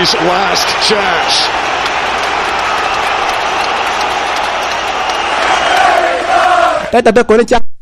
Chelsea's last chance. 代表国人家。